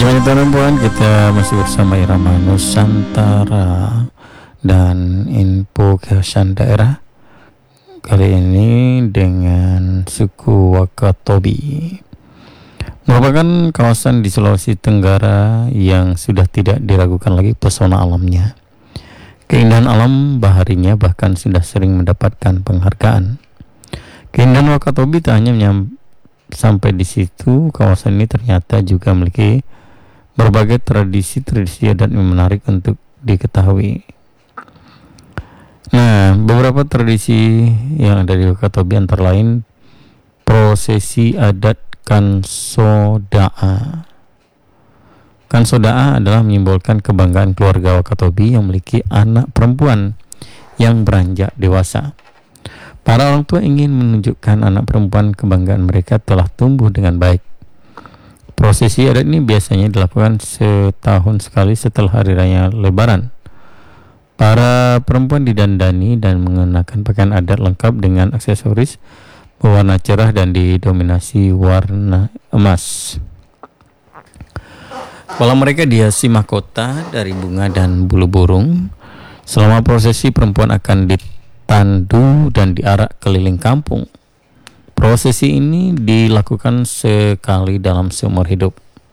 Gimana teman-teman, kita masih bersama Irama Nusantara dan info kehasan daerah. Kali ini dengan suku Wakatobi, merupakan kawasan di Sulawesi Tenggara yang sudah tidak diragukan lagi pesona alamnya. Keindahan alam baharinya bahkan sudah sering mendapatkan penghargaan. Keindahan Wakatobi tak hanya sampai di situ, kawasan ini ternyata juga memiliki berbagai tradisi adat yang menarik untuk diketahui. Nah, beberapa tradisi yang ada di Wakatobi antara lain prosesi adat Kansodaa. Kansodaa adalah menyimbolkan kebanggaan keluarga Wakatobi yang memiliki anak perempuan yang beranjak dewasa. Para orang tua ingin menunjukkan anak perempuan kebanggaan mereka telah tumbuh dengan baik. Prosesi adat ini biasanya dilakukan setahun sekali setelah hari raya Lebaran. Para perempuan didandani dan mengenakan pakaian adat lengkap dengan aksesoris berwarna cerah dan didominasi warna emas. Kepala mereka dihiasi mahkota dari bunga dan bulu burung. Selama prosesi, perempuan akan ditandu dan diarak keliling kampung. Prosesi ini dilakukan sekali dalam seumur hidup.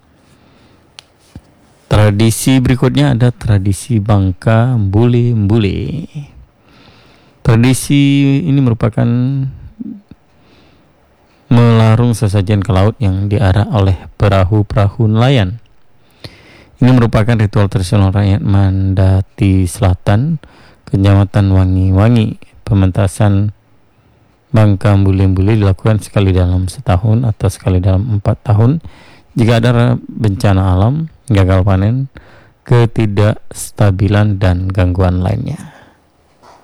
Tradisi berikutnya ada tradisi Bangka Mbuli-Mbuli. Tradisi ini merupakan melarung sesajen ke laut yang diarak oleh perahu-perahu nelayan. Ini merupakan ritual tradisional rakyat Mandati Selatan, Kecamatan Wangi-Wangi. Pementasan Bangka Mbuli-Mbuli dilakukan sekali dalam setahun atau sekali dalam 4 tahun jika ada bencana alam, gagal panen, ketidakstabilan, dan gangguan lainnya.